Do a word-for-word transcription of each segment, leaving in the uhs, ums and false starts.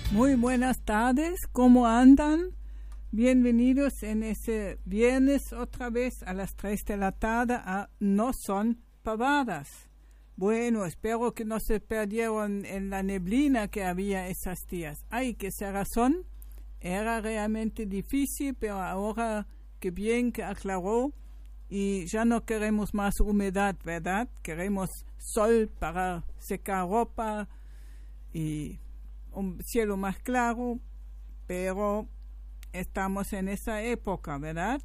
Muy buenas tardes, ¿cómo andan? Bienvenidos en ese viernes otra vez a las tres de la tarde a No Son Pavadas. Bueno, espero que no se perdieron en la neblina que había esos días. Ay, que esa razón era realmente difícil, pero ahora que bien que aclaró y ya no queremos más humedad, ¿verdad? Queremos sol para secar ropa y un cielo más claro, pero estamos en esa época, ¿verdad?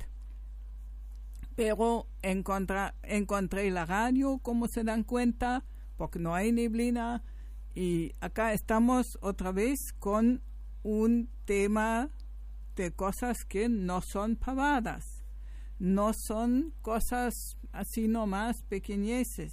Pero encontra, encontré la radio, como se dan cuenta, porque no hay neblina, y acá estamos otra vez con un tema de cosas que no son pavadas, no son cosas así nomás pequeñeces.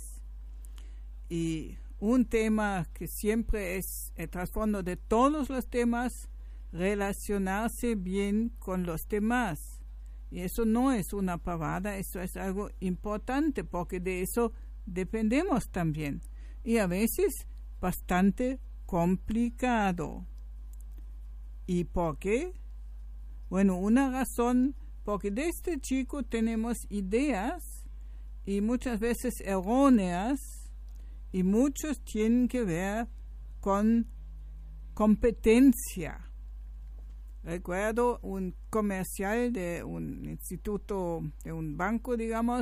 Y un tema que siempre es el trasfondo de todos los temas, relacionarse bien con los demás. Y eso no es una pavada, eso es algo importante, porque de eso dependemos también. Y a veces bastante complicado. ¿Y por qué? Bueno, una razón, porque desde chico tenemos ideas, y muchas veces erróneas, y muchos tienen que ver con competencia. Recuerdo un comercial de un instituto, de un banco, digamos,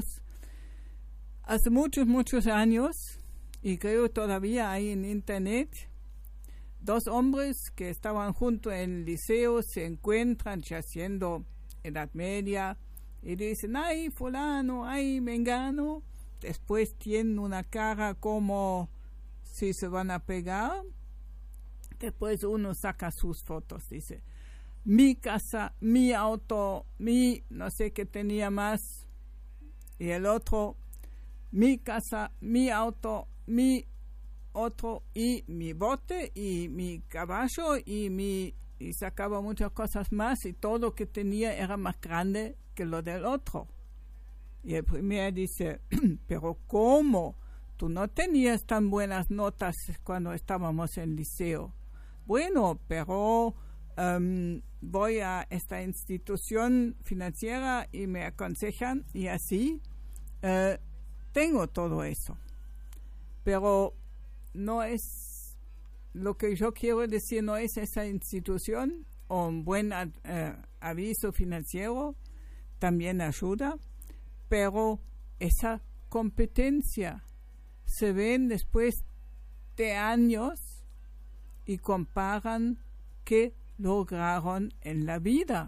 hace muchos, muchos años, y creo todavía hay en internet, dos hombres que estaban juntos en el liceo se encuentran ya siendo edad media, y dicen, ay, fulano, ay, mengano. Después tienen una cara como si se van a pegar. Después uno saca sus fotos, dice, mi casa, mi auto, mi no sé qué tenía más. Y el otro, mi casa, mi auto, mi otro, y mi bote, y mi caballo, y mi y sacaba muchas cosas más, y todo lo que tenía era más grande que lo del otro. Y el primero dice, pero ¿cómo? Tú no tenías tan buenas notas cuando estábamos en el liceo. Bueno, pero um, voy a esta institución financiera y me aconsejan, y así uh, tengo todo eso. Pero no es, lo que yo quiero decir no es esa institución, o un buen uh, aviso financiero también ayuda, pero esa competencia se ven después de años y comparan qué lograron en la vida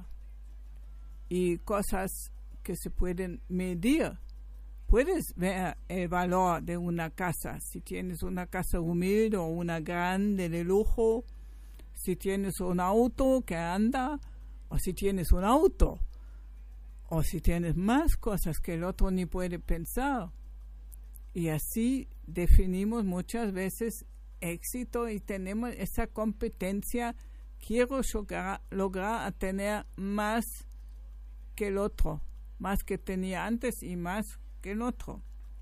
y cosas que se pueden medir. Puedes ver el valor de una casa, si tienes una casa humilde o una grande de lujo, si tienes un auto que anda o si tienes un auto. O si tienes más cosas que el otro ni puede pensar. Y así definimos muchas veces éxito y tenemos esa competencia. Quiero lograr, lograr a tener más que el otro, más que tenía antes y más que el otro.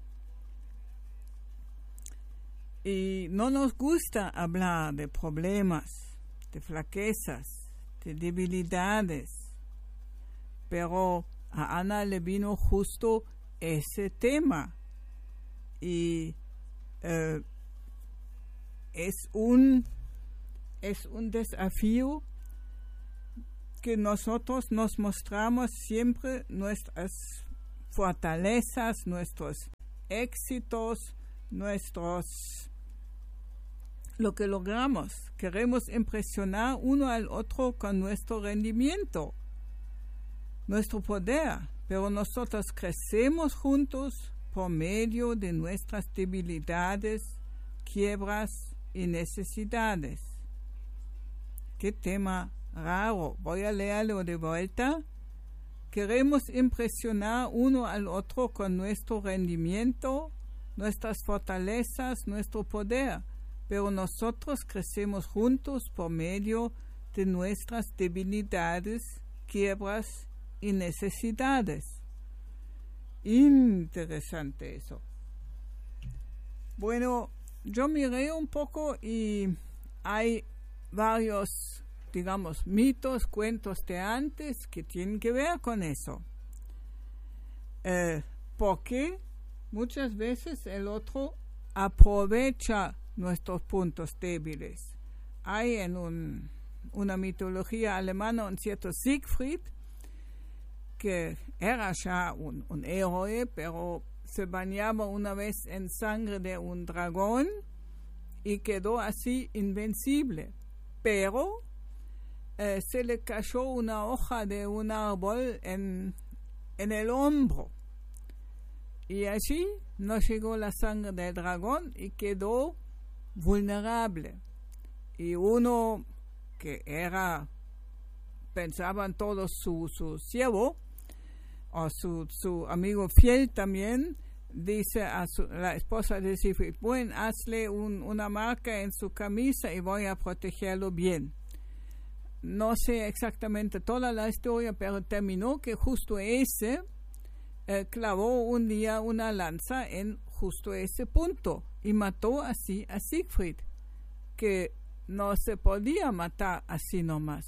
Y no nos gusta hablar de problemas, de flaquezas, de debilidades, pero a Ana le vino justo ese tema y eh, es un es un desafío que nosotros nos mostramos siempre nuestras fortalezas, nuestros éxitos, nuestros lo que logramos. Queremos impresionar uno al otro con nuestro rendimiento, nuestro poder, pero nosotros crecemos juntos por medio de nuestras debilidades, quiebras y necesidades. Qué tema raro. Voy a leerlo de vuelta. Queremos impresionar uno al otro con nuestro rendimiento, nuestras fortalezas, nuestro poder, pero nosotros crecemos juntos por medio de nuestras debilidades, quiebras y necesidades. Interesante eso. Bueno, yo miré un poco y hay varios, digamos, mitos, cuentos de antes que tienen que ver con eso. Eh, porque muchas veces el otro aprovecha nuestros puntos débiles. Hay en un, una mitología alemana un cierto Siegfried, que era ya un, un héroe, pero se bañaba una vez en sangre de un dragón y quedó así invencible. Pero eh, se le cayó una hoja de un árbol en, en el hombro. Y allí no llegó la sangre del dragón y quedó vulnerable. Y uno que era, pensaban todos su, su siervo, o su, su amigo fiel también, dice a su, la esposa de Siegfried, bueno, hazle un, una marca en su camisa y voy a protegerlo bien. No sé exactamente toda la historia, pero terminó que justo ese eh, clavó un día una lanza en justo ese punto y mató así a Siegfried, que no se podía matar así nomás.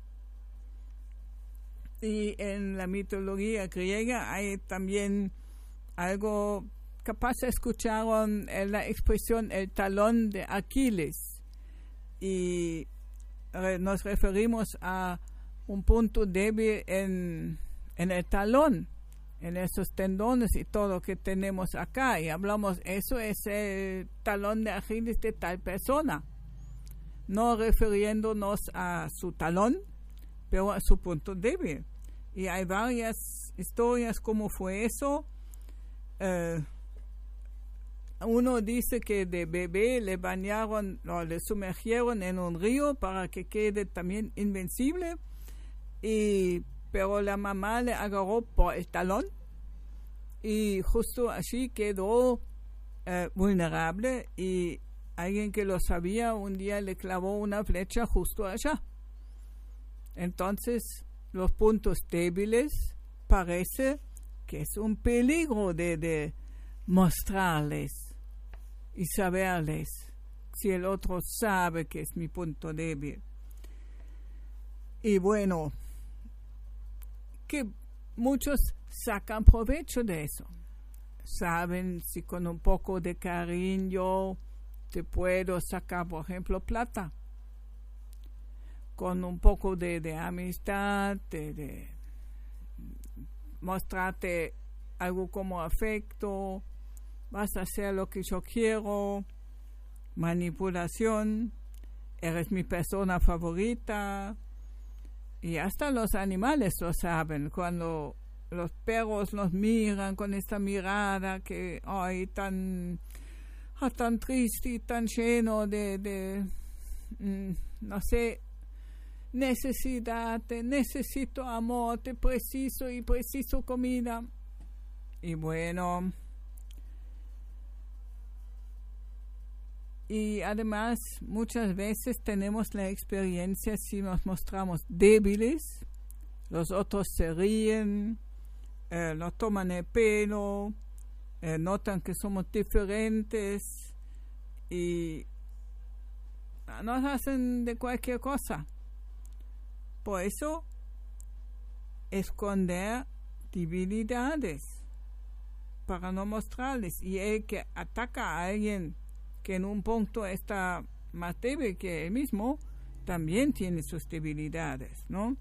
Y en la mitología griega hay también algo, capaz escucharon eh, la expresión el talón de Aquiles, y re, nos referimos a un punto débil en, en el talón, en esos tendones y todo que tenemos acá, y hablamos, eso es el talón de Aquiles de tal persona, no refiriéndonos a su talón, pero a su punto débil. Y hay varias historias como fue eso. Uh, uno dice que de bebé le bañaron o le sumergieron en un río para que quede también invencible, y, pero la mamá le agarró por el talón y justo allí quedó uh, vulnerable, y alguien que lo sabía un día le clavó una flecha justo allá. Entonces los puntos débiles parece que es un peligro de, de mostrarles y saberles si el otro sabe que es mi punto débil. Y bueno, que muchos sacan provecho de eso. Saben si con un poco de cariño te puedo sacar, por ejemplo, plata. Con un poco de, de amistad, de, de mostrarte algo como afecto, vas a hacer lo que yo quiero, manipulación, eres mi persona favorita. Y hasta los animales lo saben, cuando los perros nos miran con esta mirada que ay, tan, oh, tan triste y tan lleno de, de mm, no sé, necesidad, te necesito amor, te preciso y preciso comida. Y bueno, y además muchas veces tenemos la experiencia, si nos mostramos débiles, los otros se ríen, eh, nos toman el pelo, eh, notan que somos diferentes y nos hacen de cualquier cosa. Por eso, esconder debilidades para no mostrarles. Y el que ataca a alguien que en un punto está más débil que él mismo, también tiene sus debilidades, ¿no?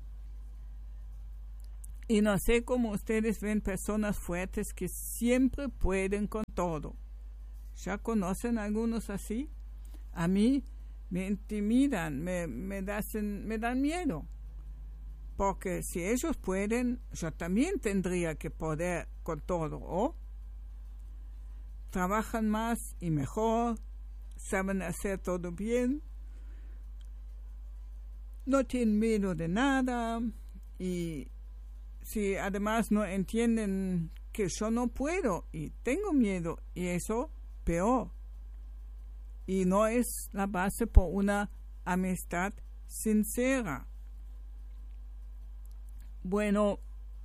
Y no sé cómo ustedes ven personas fuertes que siempre pueden con todo. ¿Ya conocen algunos así? A mí me intimidan, me, me, dan, me dan miedo. Porque si ellos pueden, yo también tendría que poder con todo, ¿o? Trabajan más y mejor, saben hacer todo bien, no tienen miedo de nada, y si además no entienden que yo no puedo y tengo miedo, y eso peor. Y no es la base por una amistad sincera. Bueno,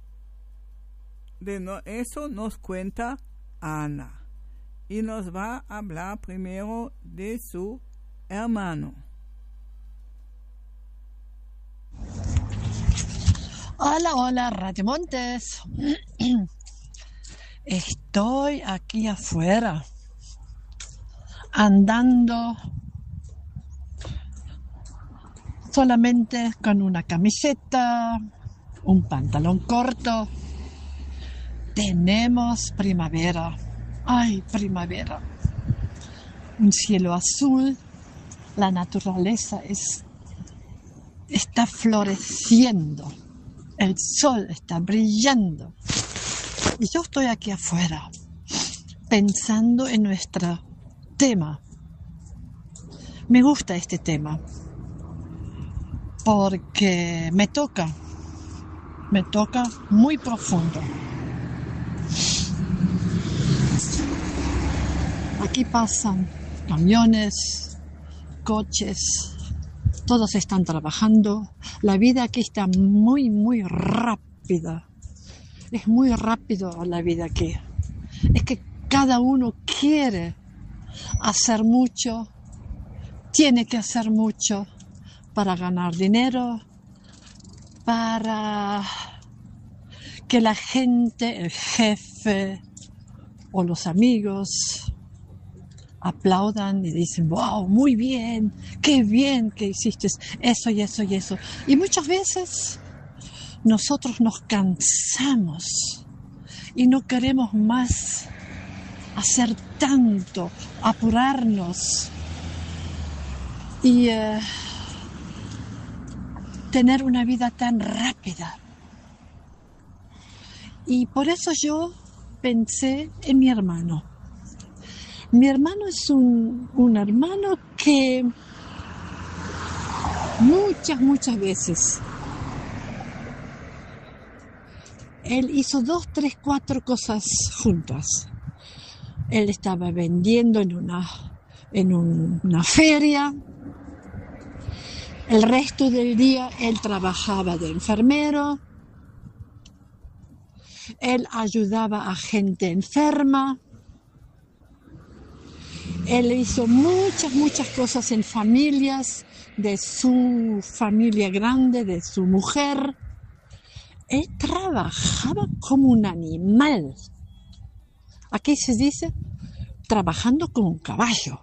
de no, eso nos cuenta Ana, y nos va a hablar primero de su hermano. Hola, hola, Radio Montes. Estoy aquí afuera, andando solamente con una camiseta, un pantalón corto. Tenemos primavera. ¡Ay, primavera! Un cielo azul. La naturaleza es, está floreciendo. El sol está brillando. Y yo estoy aquí afuera, pensando en nuestro tema. Me gusta este tema, porque me toca, me toca muy profundo. Aquí pasan camiones, coches, todos están trabajando. La vida aquí está muy, muy rápida. Es muy rápido la vida aquí. Es que cada uno quiere hacer mucho, tiene que hacer mucho para ganar dinero, para que la gente, el jefe o los amigos aplaudan y dicen, wow, muy bien, qué bien que hiciste eso y eso y eso. Y muchas veces nosotros nos cansamos y no queremos más hacer tanto, apurarnos y eh, tener una vida tan rápida. Y por eso yo pensé en mi hermano. Mi hermano es un, un hermano que muchas, muchas veces él hizo dos, tres, cuatro cosas juntas. Él estaba vendiendo en una, en un, una feria. El resto del día él trabajaba de enfermero. Él ayudaba a gente enferma. Él hizo muchas, muchas cosas en familias, de su familia grande, de su mujer. Él trabajaba como un animal. Aquí se dice, trabajando como un caballo.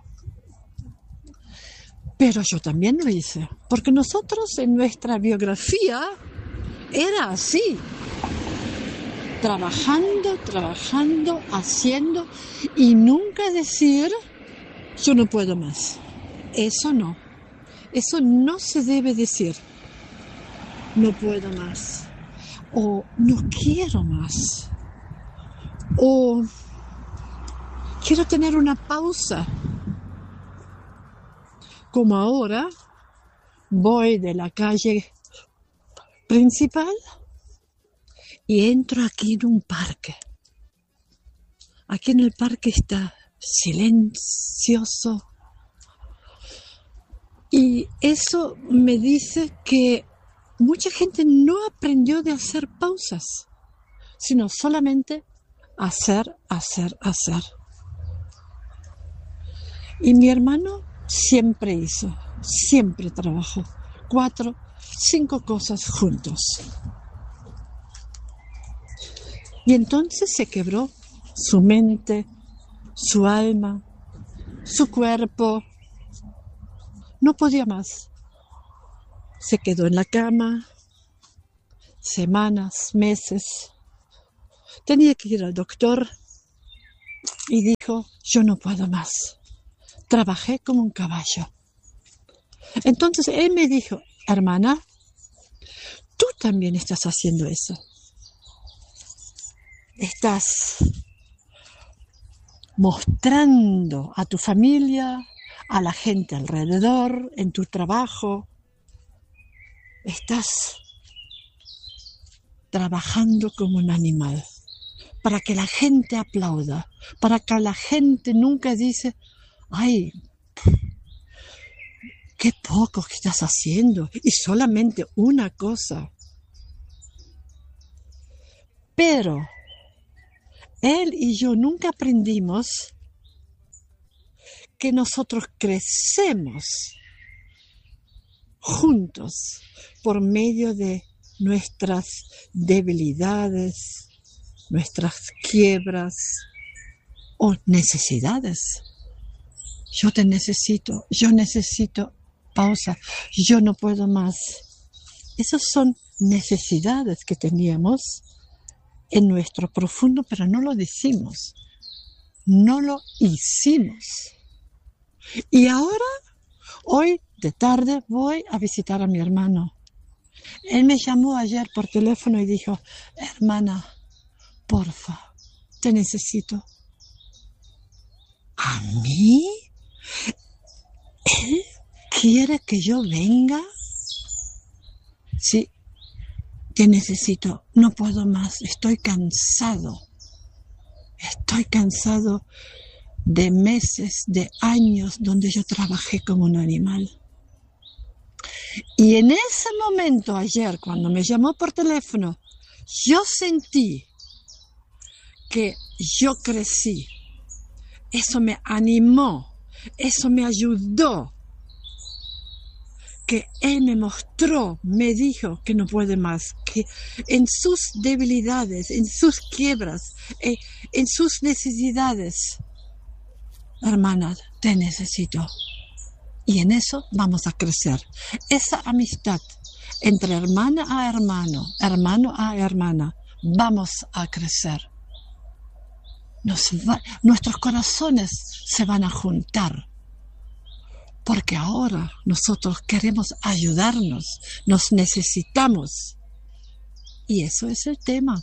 Pero yo también lo hice, porque nosotros en nuestra biografía era así. Trabajando, trabajando, haciendo, y nunca decir, yo no puedo más. Eso no. Eso no se debe decir. No puedo más. O no quiero más. O quiero tener una pausa. Como ahora, voy de la calle principal y entro aquí en un parque. Aquí en el parque está silencioso. Y eso me dice que mucha gente no aprendió de hacer pausas, sino solamente hacer, hacer, hacer. Y mi hermano siempre hizo, siempre trabajó cuatro, cinco cosas juntos. Y entonces se quebró su mente, su alma, su cuerpo. No podía más. Se quedó en la cama semanas, meses. Tenía que ir al doctor y dijo, yo no puedo más. Trabajé como un caballo. Entonces él me dijo, hermana, tú también estás haciendo eso. Estás mostrando a tu familia, a la gente alrededor, en tu trabajo. Estás trabajando como un animal para que la gente aplauda, para que la gente nunca dice, ay, qué poco que estás haciendo y solamente una cosa. Pero él y yo nunca aprendimos que nosotros crecemos juntos por medio de nuestras debilidades, nuestras quiebras o necesidades. Yo te necesito, yo necesito pausa, yo no puedo más. Esas son necesidades que teníamos en nuestro profundo, pero no lo decimos, no lo hicimos. Y ahora, hoy de tarde, voy a visitar a mi hermano. Él me llamó ayer por teléfono y dijo, hermana, porfa, te necesito. ¿A mí? ¿Él quiere que yo venga? Sí, te necesito, no puedo más, estoy cansado. Estoy cansado de meses, de años donde yo trabajé como un animal. Y en ese momento ayer, cuando me llamó por teléfono, yo sentí que yo crecí. Eso me animó, eso me ayudó. Que él me mostró, me dijo que no puede más, que en sus debilidades, en sus quiebras, eh, en sus necesidades, hermana, te necesito. Y en eso vamos a crecer. Esa amistad entre hermana a hermano, hermano a hermana, vamos a crecer. Nos va, nuestros corazones se van a juntar. Porque ahora nosotros queremos ayudarnos, nos necesitamos. Y eso es el tema.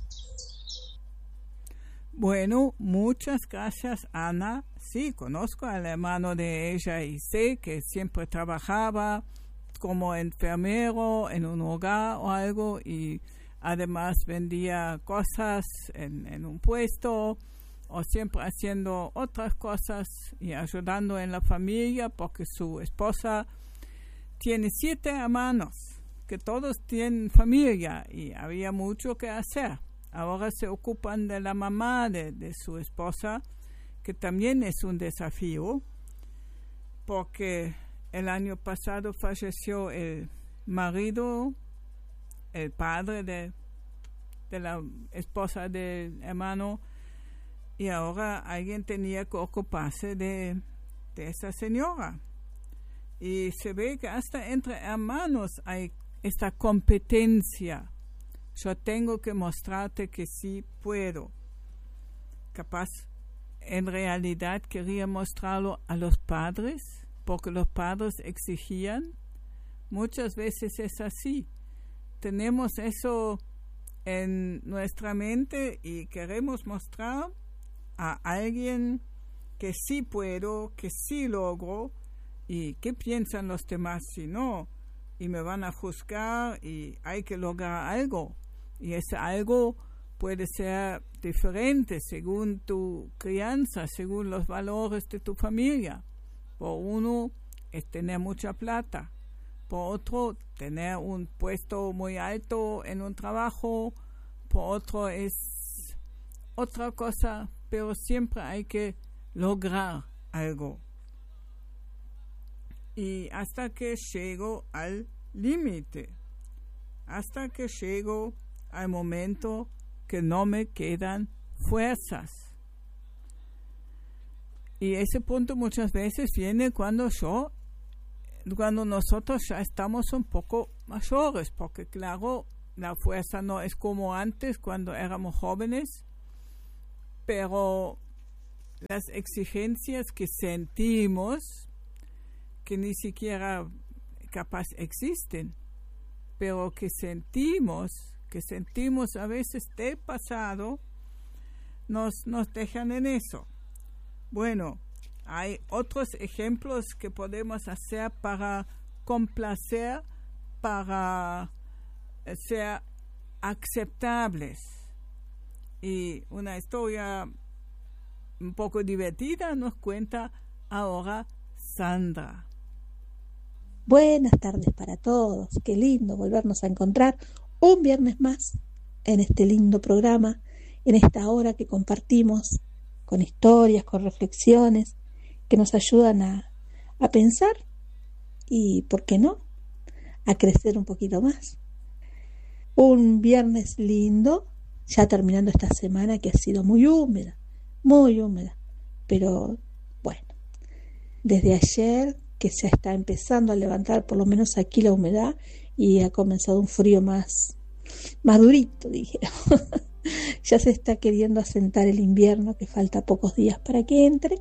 Bueno, muchas gracias, Ana. Sí, conozco al hermano de ella y sé que siempre trabajaba como enfermero en un hogar o algo y además vendía cosas en, en un puesto o siempre haciendo otras cosas y ayudando en la familia porque su esposa tiene siete hermanos que todos tienen familia y había mucho que hacer. Ahora se ocupan de la mamá de, de su esposa, que también es un desafío porque el año pasado falleció el marido, el padre de, de la esposa del hermano, y ahora alguien tenía que ocuparse de, de esa señora. Y se ve que hasta entre hermanos hay esta competencia. Yo tengo que mostrarte que sí puedo. Capaz, en realidad quería mostrarlo a los padres, porque los padres exigían. Muchas veces es así. Tenemos eso en nuestra mente y queremos mostrar a alguien que sí puedo, que sí logro, y qué piensan los demás si no, y me van a juzgar y hay que lograr algo, y ese algo puede ser diferente según tu crianza, según los valores de tu familia. Por uno es tener mucha plata, por otro tener un puesto muy alto en un trabajo, por otro es otra cosa, pero siempre hay que lograr algo. Y hasta que llego al límite, hasta que llego al momento que no me quedan fuerzas. Y ese punto muchas veces viene cuando yo, cuando nosotros ya estamos un poco mayores, porque claro, la fuerza no es como antes cuando éramos jóvenes, pero las exigencias que sentimos, que ni siquiera capaz existen, pero que sentimos, que sentimos a veces del pasado, nos, nos dejan en eso. Bueno, hay otros ejemplos que podemos hacer para complacer, para ser aceptables. Y una historia un poco divertida nos cuenta ahora Sandra. Buenas tardes para todos. Qué lindo volvernos a encontrar un viernes más en este lindo programa, en esta hora que compartimos con historias, con reflexiones que nos ayudan a, a pensar y, ¿por qué no?, a crecer un poquito más. Un viernes lindo, ya terminando esta semana que ha sido muy húmeda, muy húmeda. Pero bueno, desde ayer que se está empezando a levantar por lo menos aquí la humedad y ha comenzado un frío más, más durito, dijeron. Ya se está queriendo asentar el invierno, que falta pocos días para que entre.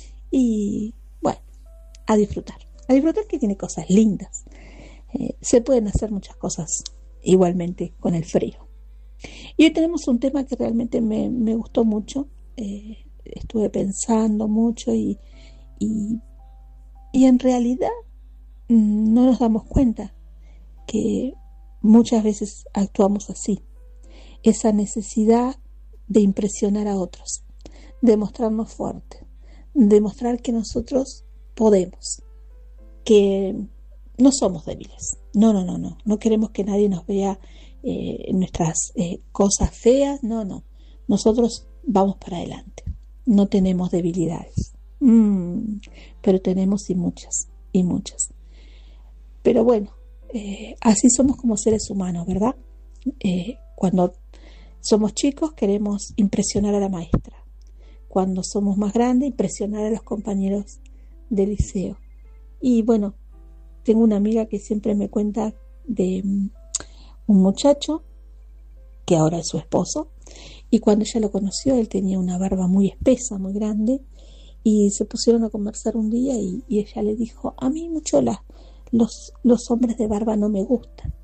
Y bueno, a disfrutar. A disfrutar que tiene cosas lindas. Eh, se pueden hacer muchas cosas igualmente con el frío. Y hoy tenemos un tema que realmente me, me gustó mucho. Eh, estuve pensando mucho y, y, y en realidad mmm, no nos damos cuenta que muchas veces actuamos así. Esa necesidad de impresionar a otros, de mostrarnos fuertes, de mostrar que nosotros podemos, que no somos débiles. No, no, no, no. No queremos que nadie nos vea eh, nuestras eh, cosas feas. No, no. Nosotros vamos para adelante. No tenemos debilidades. Mm, pero tenemos y muchas, y muchas. Pero bueno, eh, así somos como seres humanos, ¿verdad? Eh, cuando somos chicos queremos impresionar a la maestra. Cuando somos más grandes, impresionar a los compañeros de liceo. Y bueno, tengo una amiga que siempre me cuenta de um, un muchacho que ahora es su esposo, y cuando ella lo conoció él tenía una barba muy espesa, muy grande, y se pusieron a conversar un día y, y ella le dijo: a mí mucho la, los, los hombres de barba no me gustan.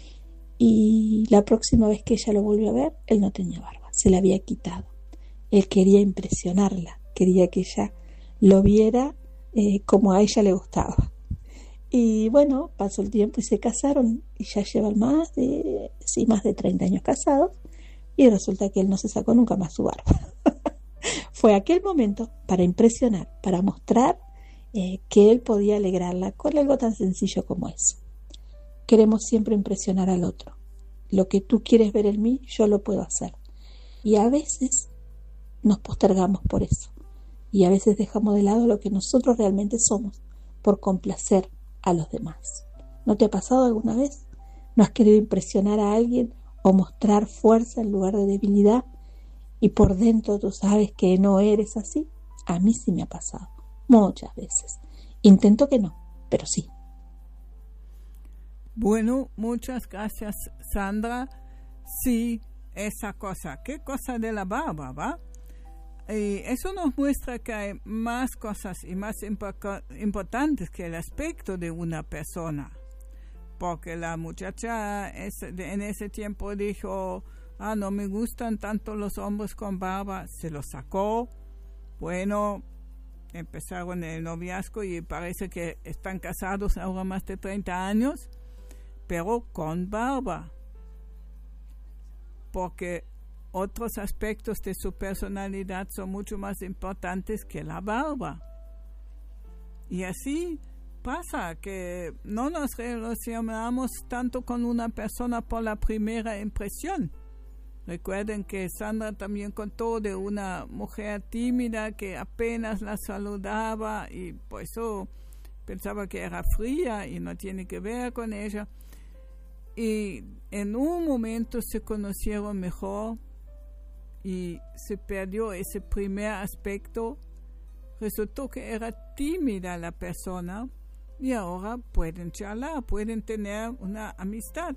Y la próxima vez que ella lo volvió a ver, él no tenía barba, se la había quitado. Él quería impresionarla, quería que ella lo viera eh, como a ella le gustaba. Y bueno, pasó el tiempo y se casaron y ya llevan más de, sí, más de treinta años casados, y resulta que él no se sacó nunca más su barba. Fue aquel momento para impresionar, para mostrar eh, que él podía alegrarla con algo tan sencillo como eso. Queremos siempre impresionar al otro. Lo que tú quieres ver en mí, yo lo puedo hacer. Y a veces nos postergamos por eso. Y a veces dejamos de lado lo que nosotros realmente somos por complacer a los demás. ¿No te ha pasado alguna vez? ¿No has querido impresionar a alguien o mostrar fuerza en lugar de debilidad? Y por dentro tú sabes que no eres así. A mí sí me ha pasado. Muchas veces. Intento que no, pero sí. Bueno, muchas gracias, Sandra. Sí, esa cosa. ¿Qué cosa de la barba, va? Y eso nos muestra que hay más cosas y más impo- importantes que el aspecto de una persona. Porque la muchacha es, de, en ese tiempo dijo: ah, no me gustan tanto los hombres con barba. Se lo sacó. Bueno, empezaron el noviazgo y parece que están casados ahora más de treinta años, pero con barba. Porque otros aspectos de su personalidad son mucho más importantes que la barba. Y así pasa que no nos relacionamos tanto con una persona por la primera impresión. Recuerden que Sandra también contó de una mujer tímida que apenas la saludaba y por eso pensaba que era fría y no tiene que ver con ella. Y en un momento se conocieron mejor y se perdió ese primer aspecto. Resultó que era tímida la persona y ahora pueden charlar, pueden tener una amistad.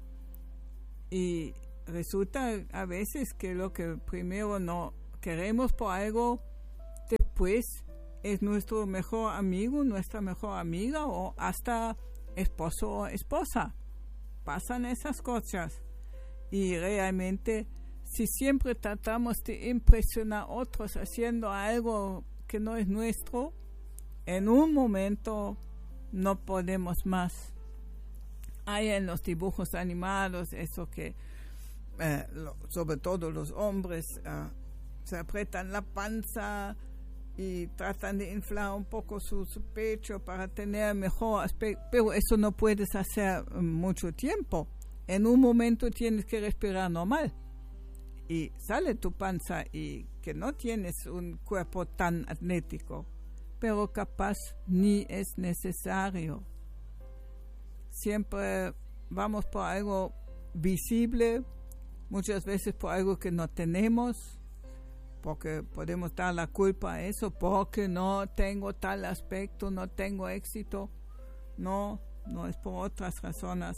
Y resulta a veces que lo que primero no queremos por algo, después es nuestro mejor amigo, nuestra mejor amiga o hasta esposo o esposa. Pasan esas cosas y realmente si siempre tratamos de impresionar a otros haciendo algo que no es nuestro, en un momento no podemos más. Hay en los dibujos animados eso que eh, lo, sobre todo los hombres uh, se aprietan la panza y tratan de inflar un poco su, su pecho para tener mejor aspecto, pero eso no puedes hacer mucho tiempo. En un momento tienes que respirar normal y sale tu panza y que no tienes un cuerpo tan atlético, pero capaz ni es necesario. Siempre vamos por algo visible, muchas veces por algo que no tenemos, porque podemos dar la culpa a eso, porque no tengo tal aspecto, no tengo éxito. No, no es por otras razones.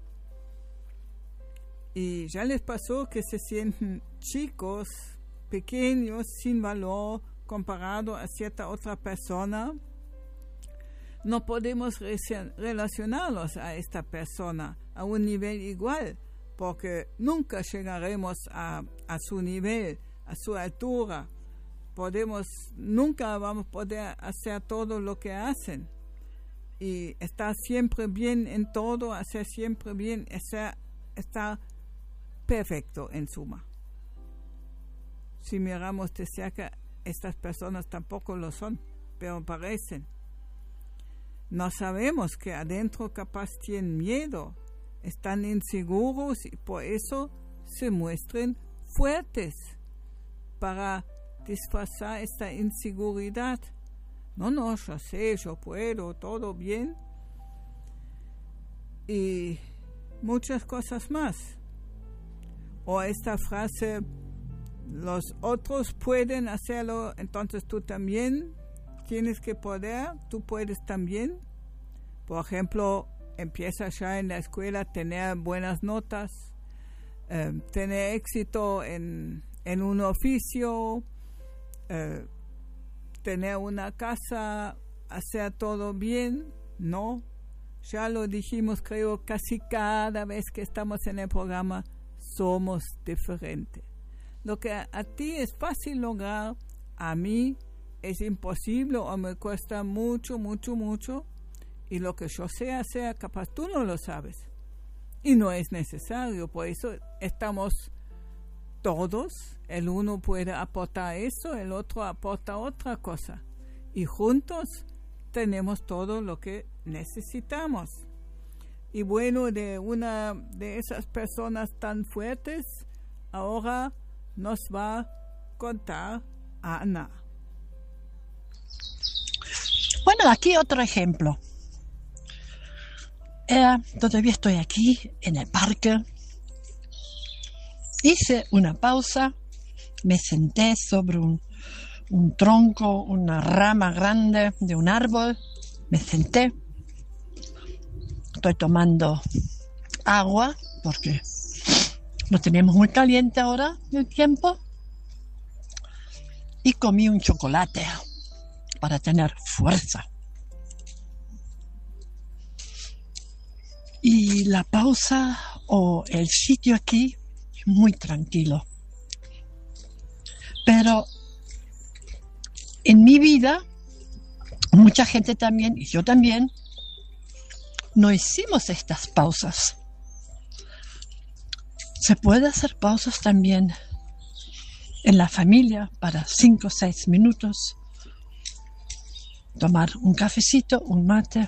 Y ya les pasó que se sienten chicos, pequeños, sin valor comparado a cierta otra persona. No podemos re- relacionarlos a esta persona a un nivel igual, porque nunca llegaremos a, a su nivel, a su altura. Podemos, nunca vamos a poder hacer todo lo que hacen. Y estar siempre bien en todo, hacer siempre bien, estar, estar perfecto en suma. Si miramos de cerca, estas personas tampoco lo son, pero parecen. No sabemos que adentro capaz tienen miedo, están inseguros y por eso se muestren fuertes para disfrazar esta inseguridad. No, no, yo sé, yo puedo, todo bien. Y muchas cosas más. O esta frase, los otros pueden hacerlo, entonces tú también tienes que poder, tú puedes también. Por ejemplo, empieza ya en la escuela a tener buenas notas, eh, tener éxito en, en un oficio, eh, tener una casa, hacer todo bien. No, ya lo dijimos, creo, casi cada vez que estamos en el programa, somos diferentes. Lo que a, a ti es fácil lograr, a mí es imposible o me cuesta mucho, mucho, mucho. Y lo que yo sé hacer, capaz tú no lo sabes. Y no es necesario, por eso estamos todos, el uno puede aportar eso, el otro aporta otra cosa. Y juntos tenemos todo lo que necesitamos. Y bueno, de una de esas personas tan fuertes, ahora nos va a contar Ana. Bueno, aquí otro ejemplo. Eh, todavía estoy aquí en el parque. Hice una pausa, me senté sobre un, un tronco, una rama grande de un árbol, me senté, estoy tomando agua porque lo tenemos muy caliente ahora el tiempo, y comí un chocolate para tener fuerza. Y la pausa o el sitio aquí muy tranquilo. Pero en mi vida, mucha gente también, y yo también, no hicimos estas pausas. Se puede hacer pausas también en la familia para cinco o seis minutos. Tomar un cafecito, un mate.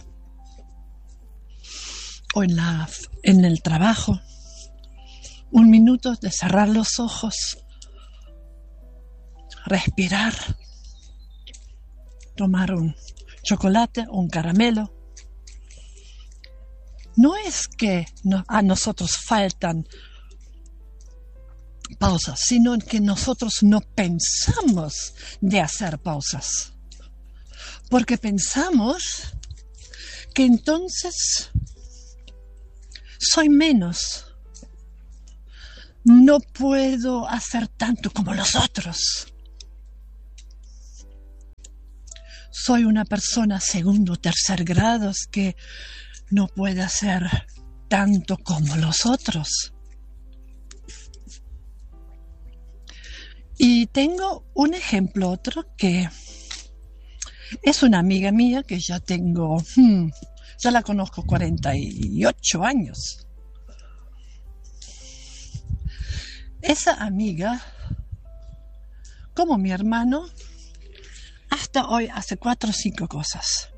O en, la, en el trabajo. Un minuto de cerrar los ojos, respirar, tomar un chocolate o un caramelo. No es que no, a nosotros faltan pausas, sino que nosotros no pensamos de hacer pausas. Porque pensamos que entonces soy menos. No puedo hacer tanto como los otros. Soy una persona segundo o tercer grado que no puede hacer tanto como los otros. Y tengo un ejemplo otro que es una amiga mía que ya tengo, hmm, ya la conozco cuarenta y ocho años. Esa amiga, como mi hermano, hasta hoy hace cuatro o cinco cosas.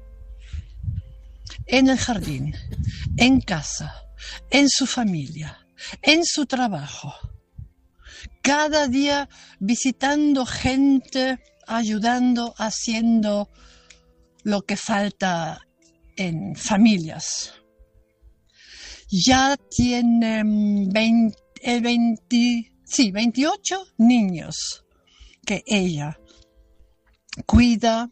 En el jardín, en casa, en su familia, en su trabajo. Cada día visitando gente, ayudando, haciendo lo que falta en familias. ya tiene veinte, veinte, sí, veintiocho niños que ella cuida,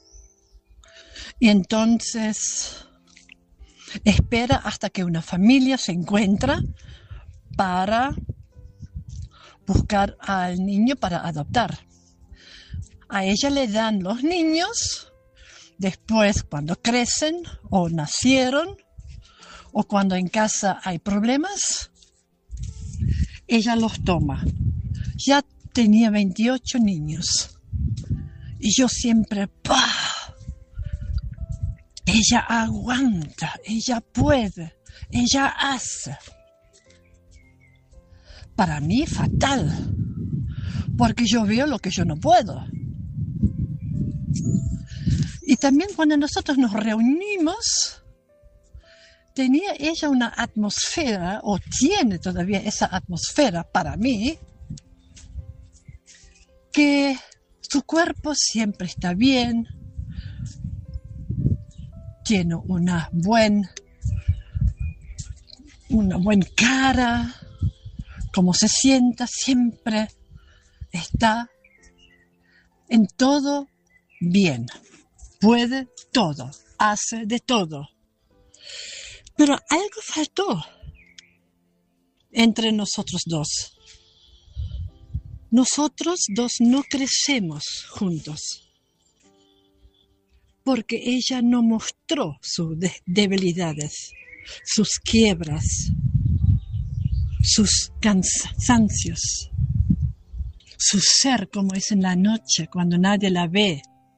y entonces espera hasta que una familia se encuentra para buscar al niño para adoptar. A ella le dan los niños, después cuando crecen o nacieron o cuando en casa hay problemas, ella los toma. Ya tenía veintiocho niños y yo siempre, ¡pah! Ella aguanta, ella puede, ella hace. Para mí fatal, porque yo veo lo que yo no puedo. Y también cuando nosotros nos reunimos, tenía ella una atmósfera, o tiene todavía esa atmósfera para mí, que su cuerpo siempre está bien, tiene una buena, una buena cara, como se sienta, siempre está en todo bien, puede todo, hace de todo. Pero algo faltó entre nosotros dos. Nosotros dos no crecemos juntos, porque ella no mostró sus de- debilidades, sus quiebras, sus cansancios, su ser como es en la noche cuando nadie la ve,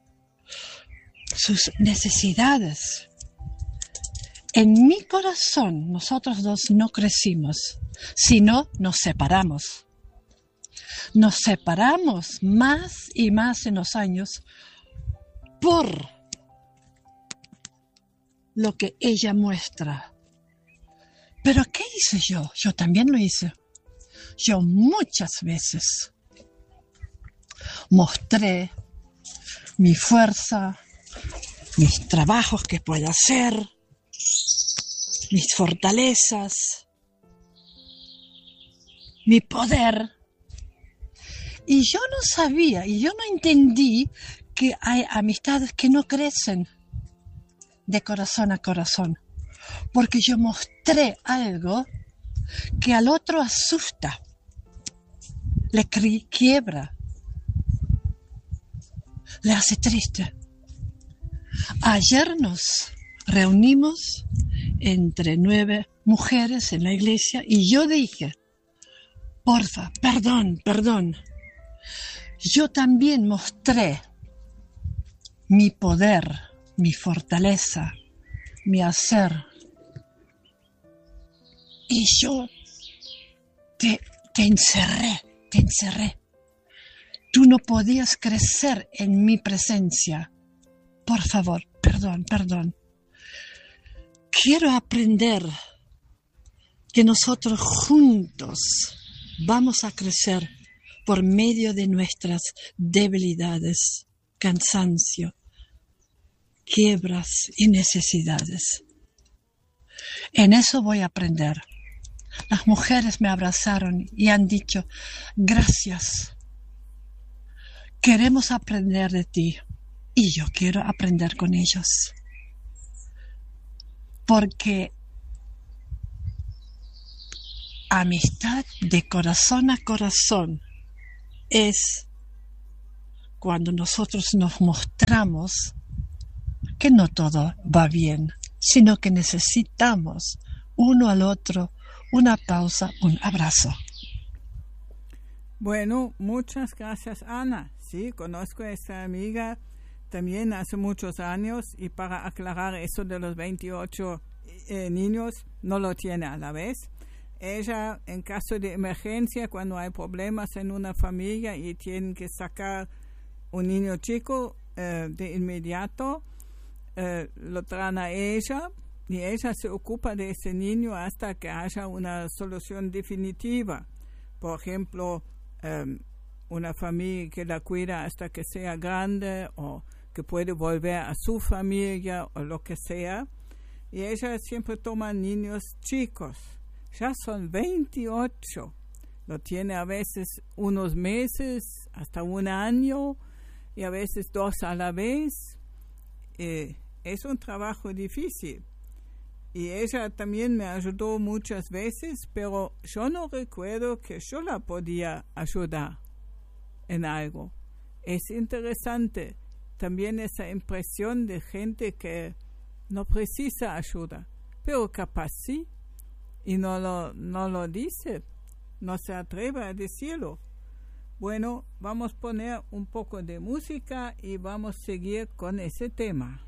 sus necesidades. En mi corazón nosotros dos no crecimos, sino nos separamos. Nos separamos más y más en los años por lo que ella muestra. ¿Pero qué hice yo? Yo también lo hice. Yo muchas veces mostré mi fuerza, mis trabajos que puedo hacer, mis fortalezas, mi poder. Y yo no sabía, y yo no entendí que hay amistades que no crecen de corazón a corazón, porque yo mostré algo que al otro asusta, le quiebra, le hace triste. Ayer nos reunimos entre nueve mujeres en la iglesia y yo dije, porfa, perdón, perdón. Yo también mostré mi poder, mi fortaleza, mi hacer. Y yo te, te encerré, te encerré. Tú no podías crecer en mi presencia. Por favor, perdón, perdón. Quiero aprender que nosotros juntos vamos a crecer por medio de nuestras debilidades, cansancio, quiebras y necesidades. En eso voy a aprender. Las mujeres me abrazaron y han dicho, gracias. Queremos aprender de ti y yo quiero aprender con ellos. Porque amistad de corazón a corazón es cuando nosotros nos mostramos que no todo va bien, sino que necesitamos uno al otro una pausa, un abrazo. Bueno, muchas gracias, Ana. Sí, conozco a esta amiga también hace muchos años, y para aclarar eso de los veintiocho eh, niños, no lo tiene a la vez. Ella, en caso de emergencia, cuando hay problemas en una familia y tienen que sacar un niño chico eh, de inmediato, eh, lo traen a ella y ella se ocupa de ese niño hasta que haya una solución definitiva. Por ejemplo, eh, una familia que la cuida hasta que sea grande o que puede volver a su familia o lo que sea. y ella siempre toma niños chicos. Ya son veintiocho. Lo tiene a veces unos meses, hasta un año, y a veces dos a la vez. Eh, es un trabajo difícil. Y ella también me ayudó muchas veces, pero yo no recuerdo que yo la podía ayudar en algo. Es interesante también esa impresión de gente que no precisa ayuda, pero capaz sí, y no lo, no lo dice, no se atreve a decirlo. Bueno, vamos a poner un poco de música y vamos a seguir con ese tema.